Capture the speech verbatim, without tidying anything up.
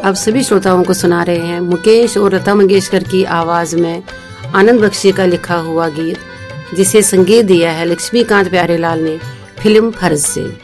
अब सभी श्रोताओं को सुना रहे हैं मुकेश और लता मंगेशकर की आवाज में आनंद बख्शी का लिखा हुआ गीत, जिसे संगीत दिया है लक्ष्मीकांत प्यारेलाल ने फिल्म फर्ज से।